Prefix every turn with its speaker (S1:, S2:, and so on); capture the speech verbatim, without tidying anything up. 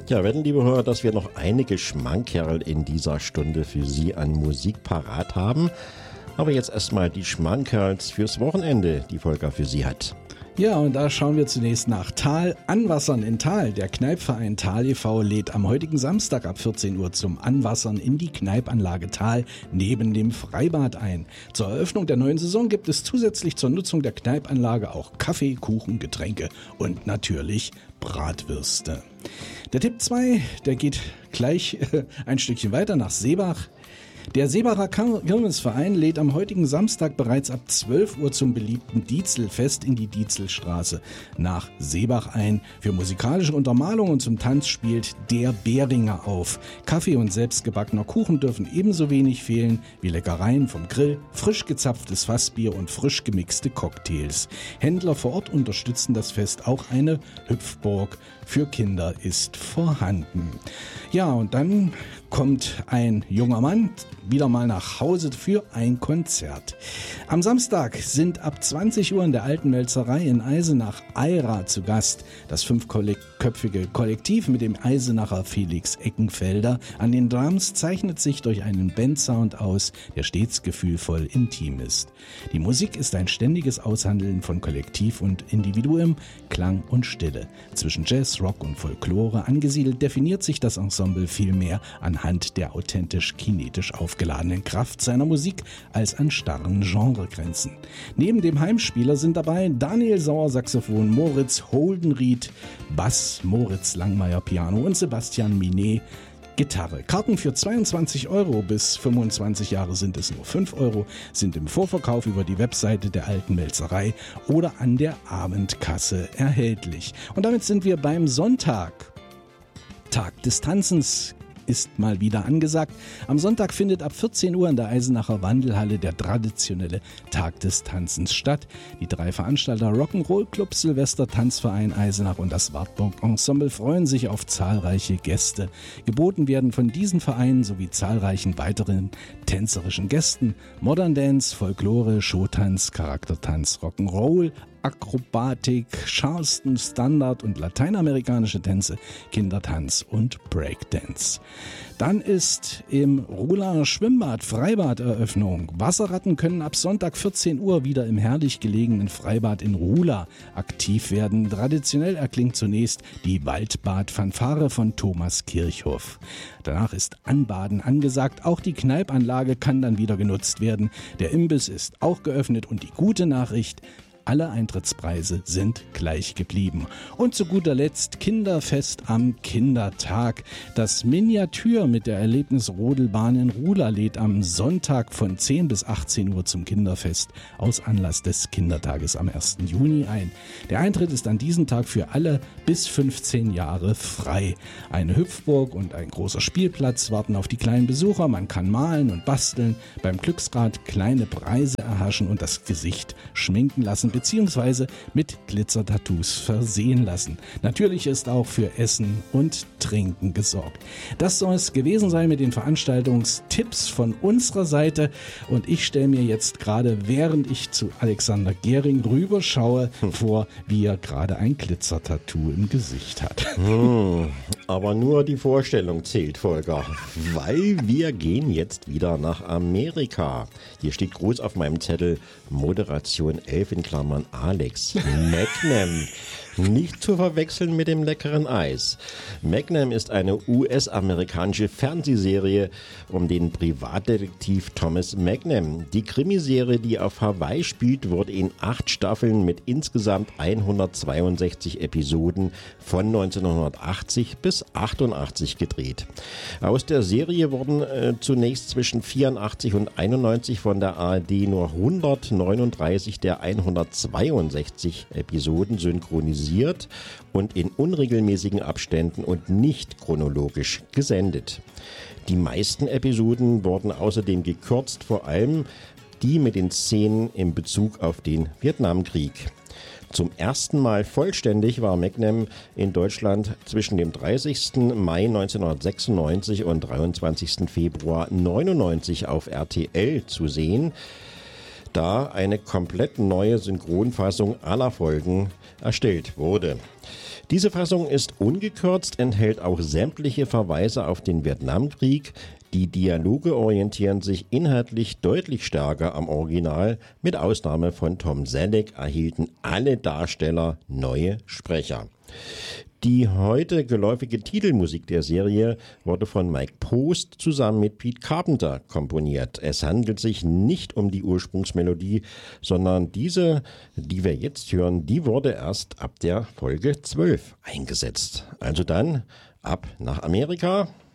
S1: Ja, wetten, liebe Hörer, dass wir noch einige Schmankerl in dieser Stunde für Sie an Musik parat haben. Aber jetzt erstmal die Schmankerls fürs Wochenende, die Volker für Sie hat.
S2: Ja, und da schauen wir zunächst nach Thal. Anwassern in Thal. Der Kneipverein Thal e V lädt am heutigen Samstag ab vierzehn Uhr zum Anwassern in die Kneipanlage Thal neben dem Freibad ein. Zur Eröffnung der neuen Saison gibt es zusätzlich zur Nutzung der Kneipanlage auch Kaffee, Kuchen, Getränke und natürlich Bratwürste. Der Tipp zwei, der geht gleich äh, ein Stückchen weiter nach Seebach. Der Seebacher Kirmesverein lädt am heutigen Samstag bereits ab zwölf Uhr zum beliebten Dietzelfest in die Dietzelstraße nach Seebach ein. Für musikalische Untermalung und zum Tanz spielt der Bäringer auf. Kaffee und selbstgebackener Kuchen dürfen ebenso wenig fehlen wie Leckereien vom Grill, frisch gezapftes Fassbier und frisch gemixte Cocktails. Händler vor Ort unterstützen das Fest. Auch eine Hüpfburg für Kinder ist vorhanden. Ja, und dann kommt ein junger Mann wieder mal nach Hause für ein Konzert. Am Samstag sind ab zwanzig Uhr in der Alten Melzerei in Eisenach Eira zu Gast. Das fünfköpfige Kollektiv mit dem Eisenacher Felix Eckenfelder an den Drums zeichnet sich durch einen Bandsound aus, der stets gefühlvoll intim ist. Die Musik ist ein ständiges Aushandeln von Kollektiv und Individuum, Klang und Stille. Zwischen Jazz, Rock und Folklore angesiedelt definiert sich das Ensemble vielmehr anhand der authentisch kinetisch aufgeladenen Kraft seiner Musik als an starren Genregrenzen. Neben dem Heimspieler sind dabei Daniel Sauer Saxophon, Moritz Holdenried Bass, Moritz Langmeier Piano und Sebastian Minet Gitarre. Karten für zweiundzwanzig Euro bis fünfundzwanzig Jahre sind es nur fünf Euro, sind im Vorverkauf über die Webseite der Alten Melzerei oder an der Abendkasse erhältlich. Und damit sind wir beim Sonntag. Tag des Tanzens ist mal wieder angesagt. Am Sonntag findet ab vierzehn Uhr in der Eisenacher Wandelhalle der traditionelle Tag des Tanzens statt. Die drei Veranstalter Rock'n'Roll Club, Silvester Tanzverein Eisenach und das Wartburg Ensemble freuen sich auf zahlreiche Gäste. Geboten werden von diesen Vereinen sowie zahlreichen weiteren tänzerischen Gästen Modern Dance, Folklore, Showtanz, Charaktertanz, Rock'n'Roll, Akrobatik, Charleston, Standard und lateinamerikanische Tänze, Kindertanz und Breakdance. Dann ist im Ruhlaer Schwimmbad Freibad-Eröffnung. Wasserratten können ab Sonntag vierzehn Uhr wieder im herrlich gelegenen Freibad in Ruhla aktiv werden. Traditionell erklingt zunächst die Waldbad-Fanfare von Thomas Kirchhoff. Danach ist Anbaden angesagt. Auch die Kneipanlage kann dann wieder genutzt werden. Der Imbiss ist auch geöffnet und die gute Nachricht: alle Eintrittspreise sind gleich geblieben. Und zu guter Letzt Kinderfest am Kindertag. Das Miniatur mit der Erlebnisrodelbahn in Ruhla lädt am Sonntag von zehn bis achtzehn Uhr zum Kinderfest aus Anlass des Kindertages am ersten Juni ein. Der Eintritt ist an diesem Tag für alle bis fünfzehn Jahre frei. Eine Hüpfburg und ein großer Spielplatz warten auf die kleinen Besucher. Man kann malen und basteln, beim Glücksrad kleine Preise erhaschen und das Gesicht schminken lassen beziehungsweise mit Glitzer-Tattoos versehen lassen. Natürlich ist auch für Essen und Trinken gesorgt. Das soll es gewesen sein mit den Veranstaltungstipps von unserer Seite und ich stelle mir jetzt gerade, während ich zu Alexander Gehring rüberschaue, hm. vor, wie er gerade ein Glitzer-Tattoo im Gesicht hat.
S1: Hm, aber nur die Vorstellung zählt, Volker, weil wir gehen jetzt wieder nach Amerika. Hier steht groß auf meinem Zettel Moderation elf in Klammern Alex Magnum. Nicht zu verwechseln mit dem leckeren Eis. Magnum ist eine U S-amerikanische Fernsehserie um den Privatdetektiv Thomas Magnum. Die Krimiserie, die auf Hawaii spielt, wurde in acht Staffeln mit insgesamt hundertzweiundsechzig Episoden von neunzehnhundertachtzig bis achtundachtzig gedreht. Aus der Serie wurden äh, zunächst zwischen vierundachtzig und einundneunzig von der A R D nur hundertneununddreißig der hundertzweiundsechzig Episoden synchronisiert und in unregelmäßigen Abständen und nicht chronologisch gesendet. Die meisten Episoden wurden außerdem gekürzt, vor allem die mit den Szenen in Bezug auf den Vietnamkrieg. Zum ersten Mal vollständig war Magnum in Deutschland zwischen dem dreißigsten Mai neunzehnhundertsechsundneunzig und dreiundzwanzigsten Februar neunundneunzig auf R T L zu sehen. da eine komplett neue Synchronfassung aller Folgen erstellt wurde. Diese Fassung ist ungekürzt, enthält auch sämtliche Verweise auf den Vietnamkrieg. Die Dialoge orientieren sich inhaltlich deutlich stärker am Original. Mit Ausnahme von Tom Selleck erhielten alle Darsteller neue Sprecher. Die heute geläufige Titelmusik der Serie wurde von Mike Post zusammen mit Pete Carpenter komponiert. Es handelt sich nicht um die Ursprungsmelodie, sondern diese, die wir jetzt hören, die wurde erst ab der Folge zwölf eingesetzt. Also dann ab nach Amerika.